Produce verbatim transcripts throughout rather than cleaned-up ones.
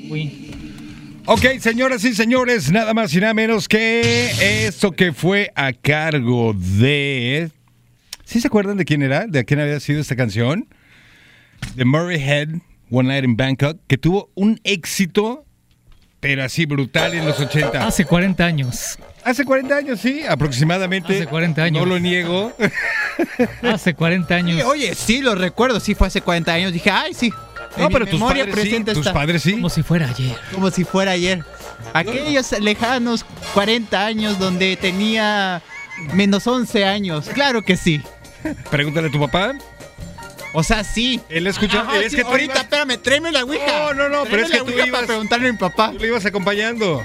Uy. Ok, señoras y señores, nada más y nada menos que esto que fue a cargo de... ¿Sí se acuerdan de quién era? ¿De quién había sido esta canción? De Murray Head, One Night in Bangkok, que tuvo un éxito, pero así brutal en los ochenta. Hace cuarenta años. Hace cuarenta años, sí, aproximadamente. Hace cuarenta años. No lo niego. Hace cuarenta años. Sí, oye, sí, lo recuerdo, sí fue hace cuarenta años. Dije, ay, sí. No, En pero mi tus memoria padres sí, presente tus está. padres sí. Como si fuera ayer. Como si fuera ayer. Aquellos lejanos cuarenta años donde tenía menos once años. Claro que sí. Pregúntale a tu papá. O sea, sí. Él escucha. Ajá, él es sí, que tú ahorita, ibas- espérame, tráeme la ouija. No, no, no, pero Tráeme es que la tú ouija ibas- para preguntarle a mi papá. Tú le ibas acompañando.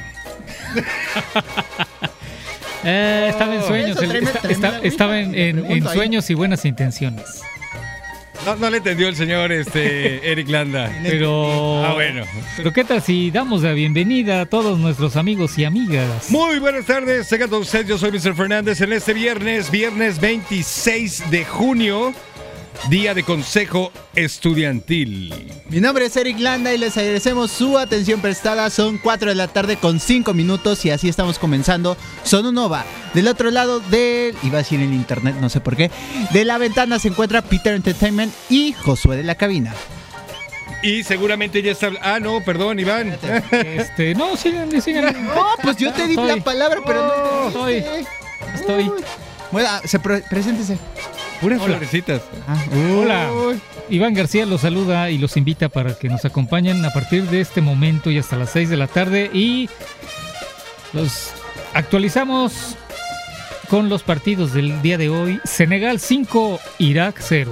Eh, estaba en sueños. Eso, él tráeme- está- tráeme está- la ouija, estaba en, le en- en pregunto ahí. sueños y buenas intenciones. No, no le entendió el señor este Eric Landa. Pero. Ah, bueno. Pero ¿qué tal si damos la bienvenida a todos nuestros amigos y amigas? Muy buenas tardes, tengan todos ustedes, yo soy mister Fernández en este viernes, viernes veintiséis de junio, día de consejo estudiantil. Mi nombre es Eric Landa y les agradecemos su atención prestada. Son cuatro de la tarde con cinco minutos y así estamos comenzando Sonunova. Del otro lado del, iba a decir en internet, no sé por qué, de la ventana se encuentra Peter Entertainment y Josué de la cabina. Y seguramente ya está... Ah, no, perdón, Iván. Este, no, sigan, sigan. No, pues yo te di Estoy. la palabra, pero no Estoy. entendiste. Estoy. Uy. Bueno, se pre- preséntese. Puras Hola. florecitas. Ah, Hola. uy. Iván García los saluda y los invita para que nos acompañen a partir de este momento y hasta las seis de la tarde. Y los actualizamos con los partidos del día de hoy. Senegal cinco, Irak cero.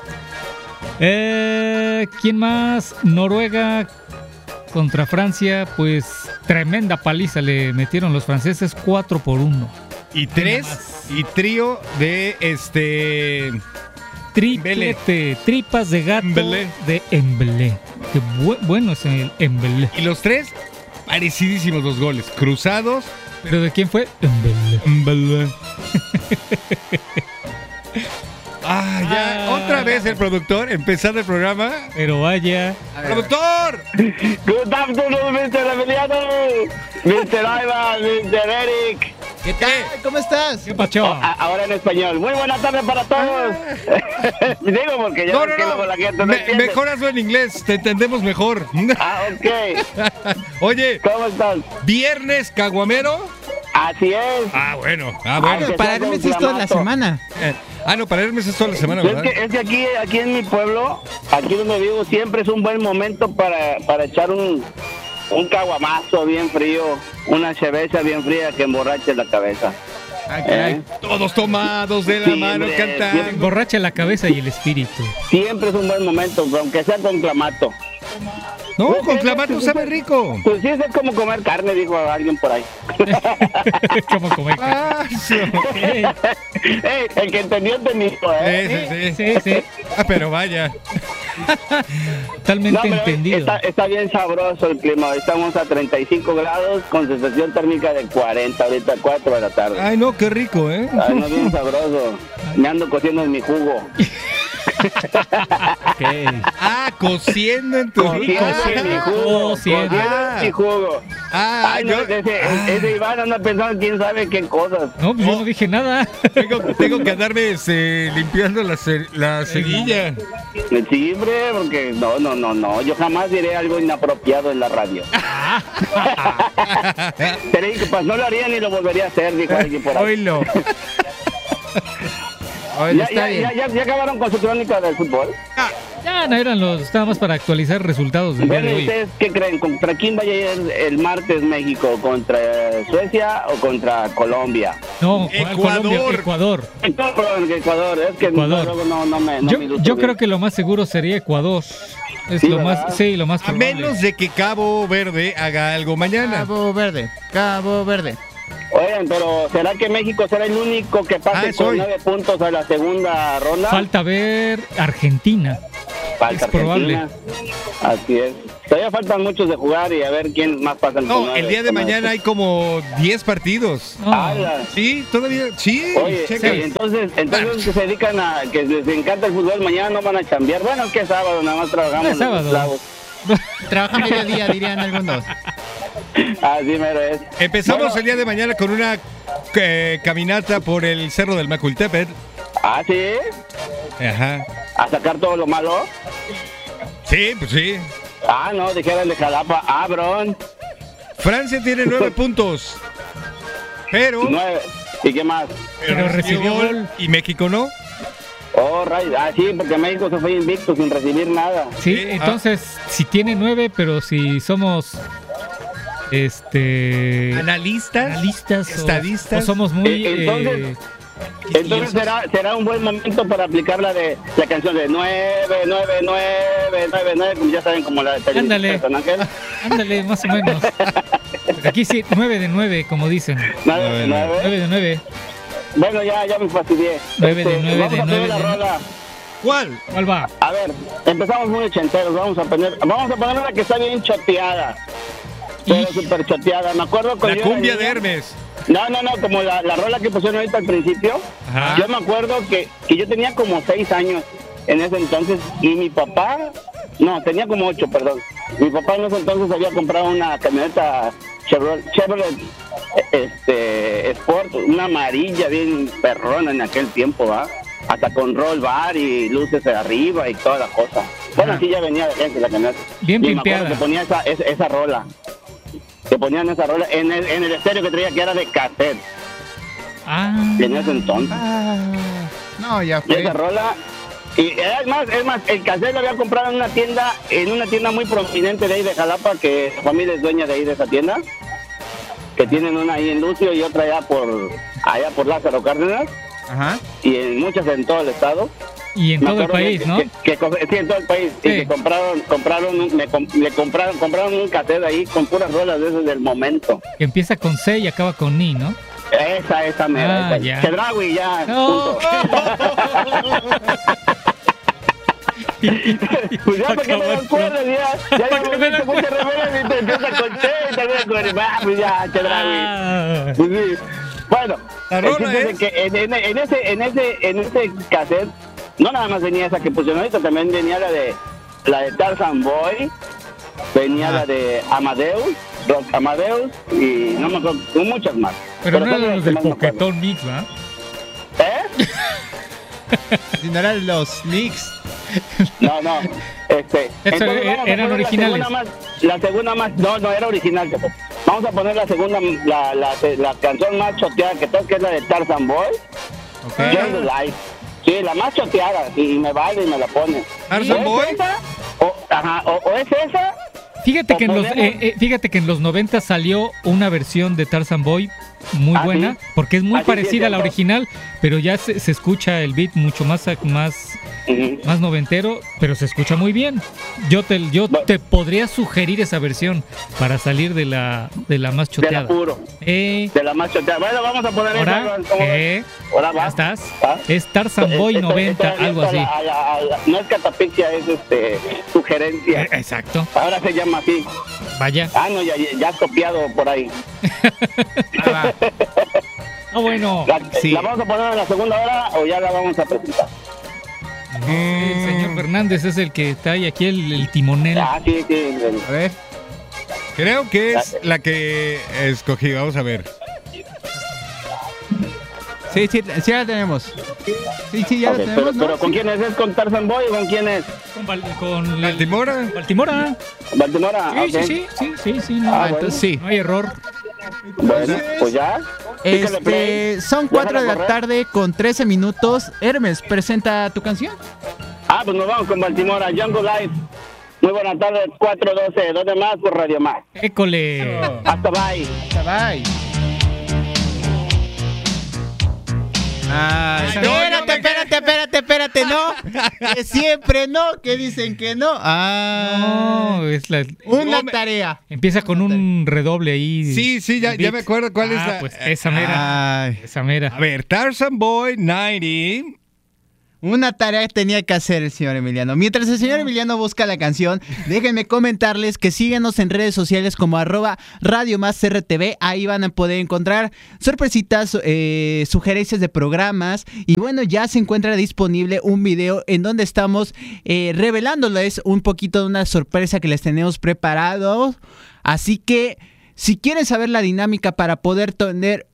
Eh, ¿Quién más? Noruega contra Francia. Pues tremenda paliza le metieron los franceses, cuatro por uno. Y tres, y trío de este... Triplete, tripas de gato Embelé. de Embelé. Qué bu- bueno es el Embelé. Y los tres, parecidísimos los goles, cruzados. ¿Pero de quién fue? Embelé. Embelé. Ah, ya, Ah. otra vez el productor, empezando el programa. Pero vaya. ¡Productor! Good afternoon, mister Emiliano, mister Ivan, mister Eric. ¿Qué tal? ¿Cómo estás? ¿Qué pacho? A- ahora en español. Muy buena tarde para todos. Digo, porque ya No, ves no, que no. luego la gente no Me- entiende. mejor hazlo en inglés, te entendemos mejor. Ah, ok. Oye, ¿Cómo estás? viernes caguamero. Así es. Ah, bueno, ah, bueno. que Para sea Hermes con es toda la clamato. semana. Eh, ah, no, para Hermes es toda la semana, Es ¿verdad? que, es que aquí, aquí en mi pueblo, aquí donde vivo, siempre es un buen momento para, para echar un, un caguamazo bien frío, una cerveza bien fría que emborrache la cabeza. Ah, ¿eh? Todos tomados de la Sí, mano hombre, cantando. Borracha la cabeza y el espíritu. Siempre es un buen momento, aunque sea con clamato. No, con clamato sabe rico. Pues sí, es como comer carne, dijo alguien por ahí. ¿Cómo comer? Ah, sí. Ey, Ey, el que entendió, entendió, ¿eh? Sí, sí, sí. Sí, sí. Ah, pero vaya. Totalmente pero entendido. Está, está bien sabroso el clima. Estamos a treinta y cinco grados con sensación térmica de cuarenta, ahorita cuatro de la tarde. Ay, no, qué rico, ¿eh? Ay, no, bien sabroso. Me ando cociendo en mi jugo. Ok. Ah, cociendo en tu... Cociendo en mi jugo. Cociendo. Cociendo en mi jugo. Ah, Ay, no, yo ese, ah, ese Iván anda pensando quién sabe qué cosas. No, pues yo no dije nada. tengo, tengo que andarme este, limpiando la, ce- la ceguilla. Sí, hombre, porque no, no, no, no. Yo jamás diré algo inapropiado en la radio. Pero dije, pues no lo haría ni lo volvería a hacer, dijo alguien por ahí. Oílo. Oye, Ya, está ya, bien. ya, ya, ya acabaron con su crónica del fútbol. Ya no eran los. Nada más para actualizar resultados del día Bueno, de ¿y hoy. ustedes qué creen? ¿Contra quién vaya a ir el martes México? ¿Contra Suecia o contra Colombia? No, ¿cuál Ecuador. Colombia, Ecuador. Ecuador, Ecuador. Es que Ecuador. luego no, no me, no Yo, me ilustro yo bien. creo que lo más seguro sería Ecuador. Es Sí, lo ¿verdad? más, sí, lo más A probable. menos de que Cabo Verde haga algo mañana. Cabo Verde, Cabo Verde. Oigan, pero ¿será que México será el único que Ah, pase es con hoy. nueve puntos a la segunda ronda? Falta ver Argentina. Falta es probable. Argentina. Así es. Todavía faltan muchos de jugar y a ver quién más pasa. No, el día de mañana hay como diez partidos. No, ¡Hala! Sí, todavía, sí. Oye, checa. sí, entonces, entonces los que se dedican a, que les encanta el fútbol, mañana no van a chambear. Bueno, que es sábado, nada más trabajamos Es sábado. los esclavos. trabaja mediodía, dirían algunos. Así mero es. Empezamos Bueno. el día de mañana con una eh, caminata por el Cerro del Macultepet. Ah, sí, Ajá. a sacar todo lo malo. Sí, pues sí. Ah, no, dijeron de Jalapa. Ah, bron. Francia tiene nueve puntos. Pero, Nueve. ¿Y qué más? Pero recibió gol. y México no. Oh, right. Ah, sí, porque México se fue invicto sin recibir nada. Sí, Sí, entonces, si tiene nueve, pero si somos este Analistas. analistas o- estadistas. o, somos muy Eh, entonces- eh, Entonces será será un buen momento para aplicar la de la canción de nueve, nueve, nueve, nueve, nueve, como ya saben, como la de Ándale. San Ángel. ándale, más o menos. Aquí sí, nueve de nueve, como dicen. Nueve, nueve. Nueve de nueve. Bueno, ya, ya me fastidié. Nueve de nueve, vamos de a poner nueve, la de nueve. rola. ¿Cuál? ¿Cuál va? A ver, empezamos muy ochenteros, vamos a poner, vamos a poner una que está bien choteada. Pero Y- súper choteada. Me acuerdo cuando La yo era cumbia de niño- Hermes. No, no, no, como la, la rola que pusieron ahorita al principio. Ajá. Yo me acuerdo que, que yo tenía como seis años en ese entonces y mi papá, no, tenía como ocho, perdón. Mi papá en ese entonces había comprado una camioneta Chevrolet, Chevrolet este, Sport, una amarilla bien perrona en aquel tiempo, ¿va? Hasta con roll bar y luces de arriba y toda la cosa. Bueno, Ajá. sí, ya venía de gente la camioneta. Bien y me acuerdo pimpeada. que ponía esa, esa, esa rola. Que ponían esa rola en el, en el estéreo que traía, que era de cassette Ah, en ese entonces. Ah, no, ya Y fue. esa rola, y es más, es más, el cassette lo había comprado en una tienda, en una tienda muy prominente de ahí de Jalapa, que su familia es dueña de ahí de esa tienda, que tienen una ahí en Lucio y otra allá por, allá por Lázaro Cárdenas, Ajá. y en muchas en todo el estado. y en Me todo el acuerdo país, que- ¿no? Que, que co- sí, en todo el país. Sí. Y que compraron, compraron, un- me com- le compraron, compraron un cassette ahí con puras rolas de esos del momento. Que empieza con C y acaba con Ni, ¿no? Esa, esa mera. Ah, esa. ya. Chedraui, ya. No. punto. Pues ya, ¿para qué me das cuerdas? Ya, ya ¿Para qué me hemos das hecho muchas referencias y te empieza con Che y termina con ah, pues ya, Chedraui. Ah, Pues sí. Bueno, La el rola chiste es es- de que en, en- en ese, en ese, en ese cassette, no nada más venía esa que pusieron ahorita, también venía la de la de Tarzan Boy, venía Ah. la de Amadeus, Rock Amadeus y no me acuerdo, muchas más. pero no son eran las los que del más me acuerdo. Poquetón Mix, ¿va? ¿Eh? Si no eran los mix. No, no. Este, Eso, entonces eh, vamos a eran poner originales. La segunda, más, la segunda más, no, no era original. Pepe. Vamos a poner la segunda, la, la, la canción más choteada que toca, que es la de Tarzan Boy, Ok. Young Life. Sí, la más choteada, y me vale y me la pone. Tarzan ¿O es Boy. esa? O, ajá, o, o es esa, Fíjate que en los ponemos- eh, eh, fíjate que en los noventa salió una versión de Tarzan Boy muy ¿Ah, buena, sí? porque es muy Ah, sí, sí, parecida a la cierto. original, pero ya se, se escucha el beat mucho más más ujú. más noventero, pero se escucha muy bien. Yo te yo Bueno. te podría sugerir esa versión para salir de la de la más de la choteada. puro, Eh, de la más choteada. Bueno, vamos a poner ahora, esa. ¿cómo ves? eh, Ahora ya va. estás. ¿Va? Es Tarzan Boy Esto- noventa, esto algo abierto así. a la- a la- a la- no es catapixia, es este, sugerencia. Eh, Exacto. Ahora se llama así. Vaya. Ah, no, ya, ya has copiado por ahí. Ah, va. Ah, bueno. ¿La, Sí. ¿La vamos a poner en la segunda hora o ya la vamos a presentar? El señor Fernández es el que está ahí aquí el, el timonel. Ah, sí, sí. el- A ver. Creo que es la que escogí. Vamos a ver. Sí, sí, sí la tenemos. Sí, sí, ya ok, la pero, tenemos, ¿no? pero ¿con quién es? ¿Es con Tarzan Boy o con quién es? Con, Val- con la- Baltimora. Baltimora. ¿Baltimora? Sí, Ok. sí, sí, sí, sí, sí, no, Ah, Ah, bueno. entonces sí. no hay error. Bueno, pues ya. Pícale play. Este, son cuatro de la correr. tarde con trece minutos. Hermes, presenta tu canción. Ah, pues nos vamos con Baltimora, Jungle Life. Muy buenas tardes, cuatro doce, ¿dónde más? Por Radio Más. École. Hasta bye. Bye. Ah, no, espérate, no me- espérate, espérate, espérate, no. Que siempre no, que dicen que no. Ah, No, es la. una no me- tarea. Empieza con un redoble ahí. Sí, sí, ya, el ya beat. me acuerdo cuál es Ah, la. pues esa mera. Ay. Esa mera. A ver, Tarzan Boy noventa. Una tarea tenía que hacer el señor Emiliano. Mientras el señor Emiliano busca la canción, déjenme comentarles que síguenos en redes sociales como arroba Radio Más R T V. Ahí van a poder encontrar sorpresitas, eh, sugerencias de programas. Y bueno, ya se encuentra disponible un video en donde estamos eh, revelándoles un poquito de una sorpresa que les tenemos preparado. Así que si quieren saber la dinámica para poder tener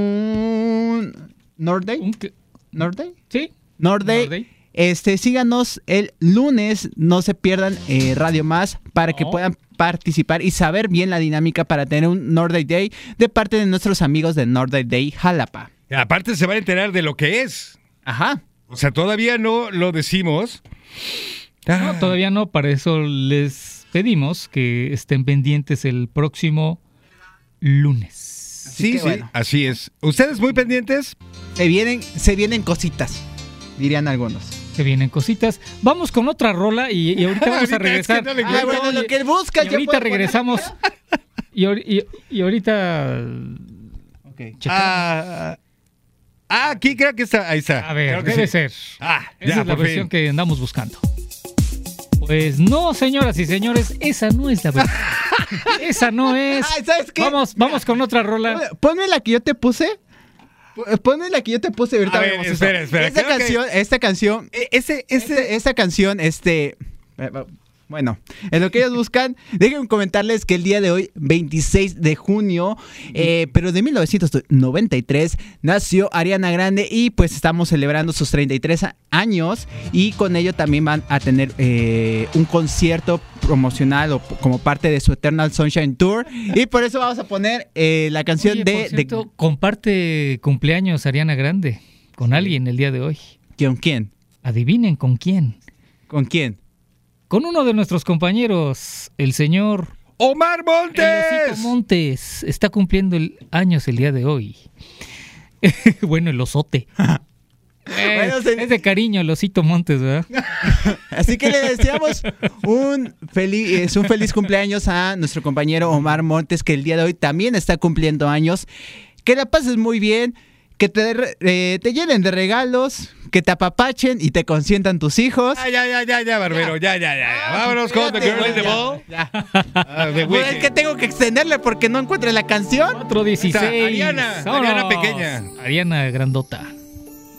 un... ¿Nordday? ¿Un qué? ¿Nordday? Sí. Nordday, Nordday. este, síganos el lunes, no se pierdan eh, Radio Más para que No. puedan participar y saber bien la dinámica para tener un Nordday Day de parte de nuestros amigos de Nordday Day Jalapa. Aparte se van a enterar de lo que es. Ajá. O sea, todavía no lo decimos. No, todavía no, para eso les pedimos que estén pendientes el próximo lunes. Así Sí, que sí, bueno. así es. ¿Ustedes muy pendientes? Se vienen, se vienen cositas, dirían algunos. Se vienen cositas. Vamos con otra rola y, y ahorita vamos a Ahorita es regresar. que no le Ah, bueno, lo que él busca. Y ya ahorita puede poner. regresamos. Y, ahor- y- y ahorita Ok. checamos. Ah, ah, aquí creo que está. Ahí está. A ver, Creo que debe sí. ser. Ah, Esa ya, es la por versión fin. que andamos buscando. Pues no, señoras y señores, esa no es la versión. Esa no es. Ay, ¿sabes qué? Vamos, vamos con otra rola. Ponme la que yo te puse. P- Ponme la que yo te puse. Ahorita A ver, vemos eso. espera, espera, Esta creo que- canción, esta canción Eh, Ese, ese. Este- esta canción, este... eh, Bueno, en lo que ellos buscan, déjenme comentarles que el día de hoy, veintiséis de junio, eh, pero de mil novecientos noventa y tres, nació Ariana Grande y pues estamos celebrando sus treinta y tres años y con ello también van a tener eh, un concierto promocional o p- como parte de su Eternal Sunshine Tour y por eso vamos a poner eh, la canción Oye, de, por de... cierto, comparte cumpleaños Ariana Grande con alguien el día de hoy. ¿Con quién? Adivinen con quién. ¿Con quién? Con uno de nuestros compañeros, el señor ¡Omar El Montes! Osito Montes. Está cumpliendo el años el día de hoy. Bueno, el osote. Eh, Bueno, se- es de cariño el Osito Montes, ¿verdad? Así que le deseamos un feliz, es un feliz cumpleaños a nuestro compañero Omar Montes, que el día de hoy también está cumpliendo años. Que la pases muy bien, que te, re- eh, te llenen de regalos, que te apapachen y te consientan tus hijos. Ah, ya, ya, ya, ya, Barbero, ya, ya, ya. ya. Vámonos con The Fíjate, Girl in the ya, Ball. ya. Ah, The Pues es Weeknd. que tengo que extenderle porque no encuentro la canción. cuatro dieciséis. Ariana, Vámonos. Ariana pequeña. Ariana grandota.